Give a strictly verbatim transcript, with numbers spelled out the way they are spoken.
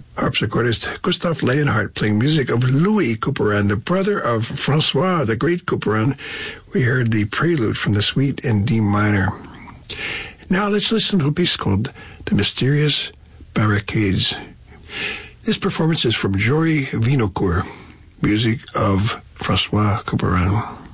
harpsichordist Gustav Leonhardt playing music of Louis Couperin, the brother of Francois, the great Couperin. We heard the prelude from the suite in D minor. Now let's listen to a piece called The Mysterious Barricades. This performance is from Jory Vinocourt, music of Francois Couperin.